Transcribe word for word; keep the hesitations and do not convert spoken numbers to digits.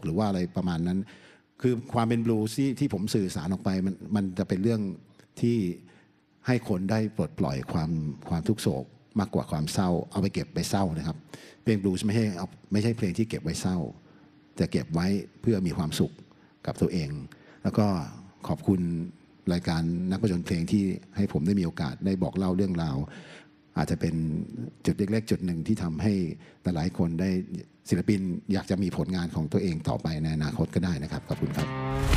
หรือว่าอะไรประมาณนั้นคือความเป็นบลูส์ที่ที่ผมสื่อสารออกไปมันมันจะเป็นเรื่องที่ให้คนได้ปลดปล่อยความความทุกข์โศกมากกว่าความเศร้าเอาไปเก็บไปเศร้านะครับเพลงบลูส์ไม่ใช่ไม่ใช่เพลงที่เก็บไว้เศร้าแต่เก็บไว้เพื่อมีความสุขกับตัวเองแล้วก็ขอบคุณรายการนักผจญเพลงที่ให้ผมได้มีโอกาสได้บอกเล่าเรื่องราวอาจจะเป็นจุดเล็กๆจุดหนึ่งที่ทำให้หลายๆคนได้ศิลปินอยากจะมีผลงานของตัวเองต่อไปในอนาคตก็ได้นะครับขอบคุณครับ